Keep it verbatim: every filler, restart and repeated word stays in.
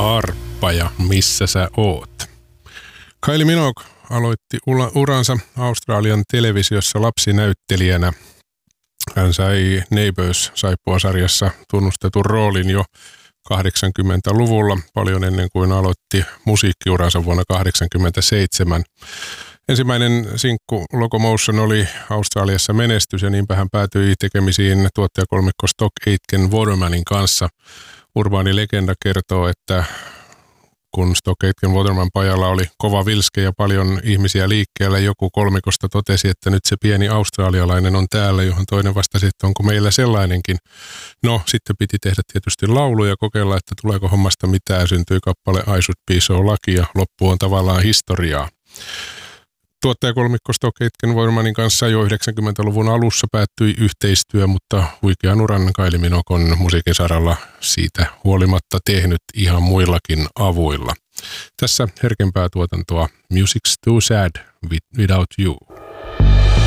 Arppa ja Missä sä oot? Kylie Minogue aloitti uransa Australian televisiossa lapsinäyttelijänä. Hän sai Neighbours-saippuasarjassa tunnustetun roolin jo kahdeksankymmentäluvulla, paljon ennen kuin aloitti musiikkiuransa vuonna kahdeksankymmentäseitsemän. Ensimmäinen sinkku Locomotion oli Australiassa menestys ja niinpä hän päätyi tekemisiin tuottajakolmikko Stock Aitken Watermanin kanssa. Urbaani legenda kertoo, että kun Stock Aitken Waterman pajalla oli kova vilske ja paljon ihmisiä liikkeellä, joku kolmikosta totesi, että nyt se pieni australialainen on täällä, johon toinen vastasi, että onko meillä sellainenkin. No, sitten piti tehdä tietysti laulu ja kokeilla, että tuleeko hommasta mitään. Syntyi kappale I Should Be So Lucky ja loppu on tavallaan historiaa. Tuottajakolmikko Stock Aitken Watermanin kanssa jo yhdeksänkymmentäluvun alussa päättyi yhteistyö, mutta huikean uran Kylie Minogue on musiikin saralla siitä huolimatta tehnyt ihan muillakin avuilla. Tässä herkempää tuotantoa Music's Too Sad Without You.